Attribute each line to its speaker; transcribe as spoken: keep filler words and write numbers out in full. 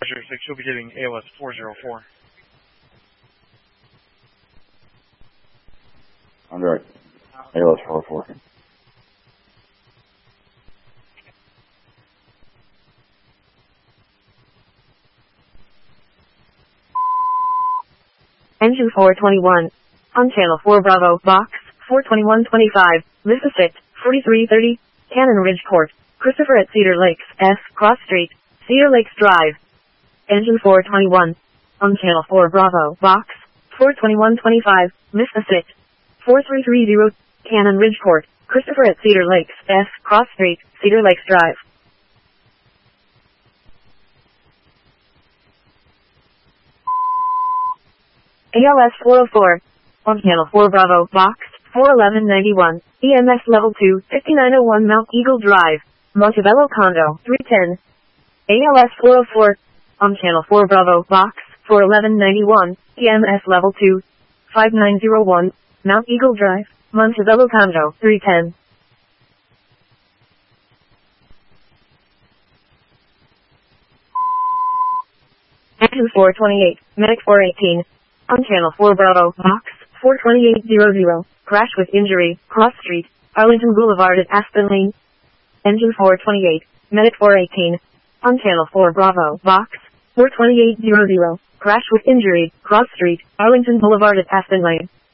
Speaker 1: Roger six, you'll be getting A L S four zero four.
Speaker 2: On direct. A L S four oh four.
Speaker 3: Engine four twenty-one. On channel four Bravo, box, four twenty-one twenty-five, Lissa six, forty-three thirty, Cannon Ridge Court, Christopher at Cedar Lakes, S, Cross Street, Cedar Lakes Drive. Engine four twenty-one. On channel four Bravo, box, four twenty-one twenty-five, Lissa six, four three three zero, Cannon Ridge Court, Christopher at Cedar Lakes, S, Cross Street, Cedar Lakes Drive. A L S four oh four. On channel four Bravo, box, four eleven ninety-one, E M S level two, fifty-nine oh one Mount Eagle Drive, Montebello Condo, three ten. A L S four oh four. On channel four Bravo, box, four eleven ninety-one, E M S level two, five nine oh one, Mount Eagle Drive, Montebello Condo, three ten. Engine four twenty-eight, Medic four eighteen. On channel four Bravo, box, four twenty-eight hundred, crash with injury, Cross Street, Arlington Boulevard at Aspen Lane. Engine four twenty-eight, Medic four eighteen. On channel four Bravo, box, four twenty-eight hundred, crash with injury, Cross Street, Arlington Boulevard at Aspen Lane.